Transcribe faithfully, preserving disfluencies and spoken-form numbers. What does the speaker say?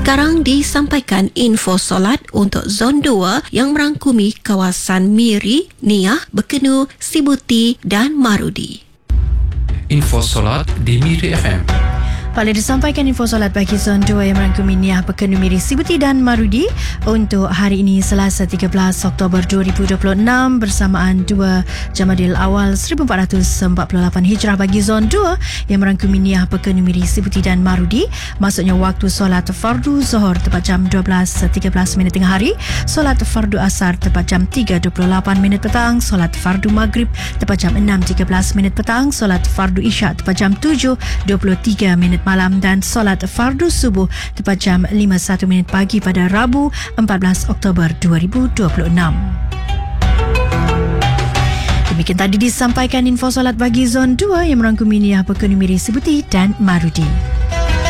Sekarang disampaikan info solat untuk Zon dua yang merangkumi kawasan Miri, Niah, Bekenu, Sibuti dan Marudi. Info solat di Miri F M. Pada disampaikan info solat bagi Zon dua yang merangkumi Niah, Bekenu, Miri, Sibuti dan Marudi untuk hari ini Selasa tiga belas Oktober dua ribu dua puluh enam bersamaan dua Jamadil Awal seribu empat ratus empat puluh lapan Hijrah bagi Zon dua yang merangkumi Niah, Bekenu, Miri, Sibuti dan Marudi. Maksudnya waktu solat fardu Zuhur tepat jam dua belas tiga belas minit tengah hari, solat fardu Asar tepat jam tiga dua puluh lapan minit petang, solat fardu Maghrib tepat jam enam tiga belas minit petang, solat fardu Isyak tepat jam tujuh dua puluh tiga minit malam dan solat fardu subuh tepat jam lima satu minit pagi pada Rabu empat belas Oktober dua ribu dua puluh enam. Demikian tadi disampaikan info solat bagi Zon dua yang merangkumi Niah, Bekenu, Miri, Sibuti dan Marudi.